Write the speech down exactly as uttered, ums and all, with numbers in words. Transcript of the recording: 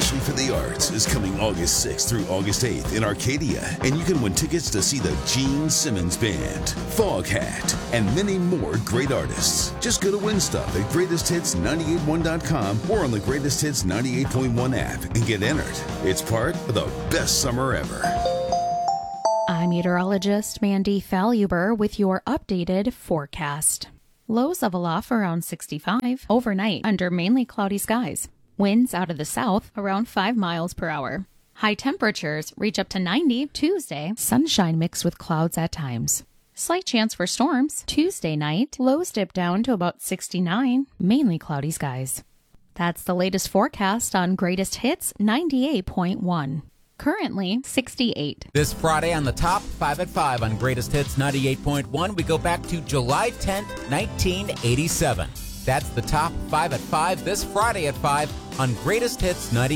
especially for the arts, is coming August sixth through August eighth in Arcadia, and you can win tickets to see the Gene Simmons Band, Foghat, and many more great artists. Just go to Win Stuff at greatest hits nine eight one dot com or on the Greatest Hits ninety-eight point one app and get entered. It's part of the best summer ever. I'm meteorologist Mandy Faluber with your updated forecast. Lows level off around sixty-five overnight under mainly cloudy skies. Winds out of the south around five miles per hour. High temperatures reach up to ninety Tuesday. Sunshine mixed with clouds at times. Slight chance for storms Tuesday night. Lows dip down to about sixty-nine, mainly cloudy skies. That's the latest forecast on Greatest Hits ninety-eight point one. Currently sixty-eight. This Friday on the top five at five on Greatest Hits ninety-eight point one, we go back to July tenth, nineteen eighty-seven. That's the top five at five this Friday at five on Greatest Hits ninety-eight.